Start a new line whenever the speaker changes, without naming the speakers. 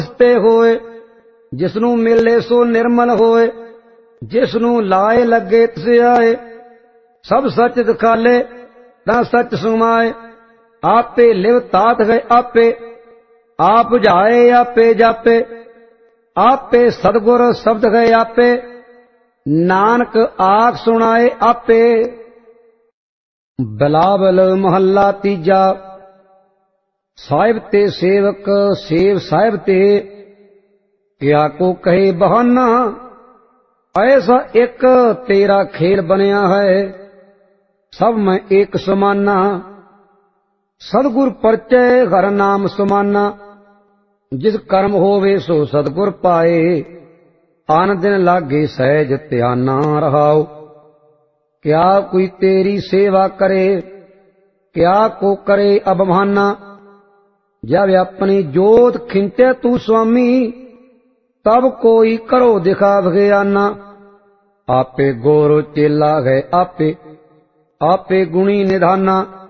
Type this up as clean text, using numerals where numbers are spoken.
ਤੇ ਹੋਏ, ਜਿਸਨੂੰ ਮਿਲੇ ਸੋ ਨਿਰਮਲ ਹੋਏ, ਜਿਸਨੂੰ ਲਾਏ ਲੱਗੇ ਤਿਸ ਆਏ। ਸਭ ਸੱਚ ਦਿਖਾਲੇ ਤਾਂ ਸੱਚ ਸੁਮਾਏ, ਆਪੇ ਲਿਵ ਤਾਤ ਗਏ ਆਪੇ, ਆਪ ਬੁਝਾਏ ਆਪੇ ਜਾਪੇ। ਆਪੇ ਸਤਿਗੁਰ ਸ਼ਬਦ ਗਏ ਆਪੇ, ਨਾਨਕ ਆਖ ਸੁਣਾਏ ਆਪੇ। ਬਿਲਾਵਲ ਮਹੱਲਾ ਤੀਜਾ। ਸਾਹਿਬ ਤੇ ਸੇਵਕ ਸੇਵ ਸਾਹਿਬ ਤੇ, ਕਿਆ ਕੋ ਕਹੇ ਬਹਾਨਾ। ਐਸਾ ਇੱਕ ਤੇਰਾ ਖੇਲ ਬਣਿਆ ਹੈ, ਸਭ ਮੈਂ ਏਕ ਸਮਾਨਾ। ਸਤਿਗੁਰ ਪਰਚੈ ਹਰਿ ਨਾਮ ਸਮਾਨਾ, ਜਿਸ ਕਰਮ ਹੋਵੇ ਸੋ ਸਤਿਗੁਰ ਪਾਏ। ਆਨ ਦਿਨ ਲਾਗੇ ਸਹਿਜ ਧਿਆਨਾ ਰਹਾਉ, ਕਿਆ ਕੋਈ ਤੇਰੀ ਸੇਵਾ ਕਰੇ, ਕਿਆ ਕੋ ਕਰੇ ਅਬਮਾਨਾ। ਜਬ ਆਪਣੀ ਜੋਤ ਖਿੰਚੇ ਤੂ ਸੁਆਮੀ, ਤਬ ਕੋਈ ਕਰੋ ਦਿਖਾ ਬਖਿਆਨਾ। ਆਪੇ ਗੋਰ ਚੇਲਾ ਹੈ ਆਪੇ, ਆਪੇ ਗੁਣੀ ਨਿਧਾਨਾ।